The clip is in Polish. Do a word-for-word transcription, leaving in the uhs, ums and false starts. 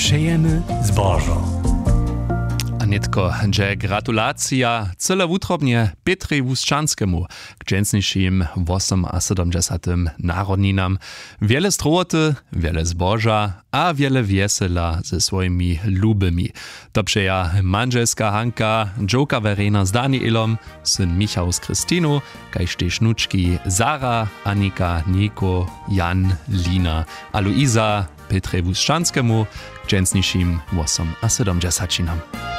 Přejemy zbożo. Anitko, że gratulacja cyle wutrobnie Petrej Wuszczanskiemu k dżęsniejszym osiemdziesiątym narodninam. Wiele strołoty, wiele zboża, a wiele wiesela ze swoimi lubymi. To przeja manżelska Hanka, dżoka Verena z Danielom, syn Michał z Krystyną, kajż te sznuczki Zara, Anika, Niko, Jan, Lina, a Luisa Petrej Wuszczanskiemu k dżęsniejszym osiemdziesiątym.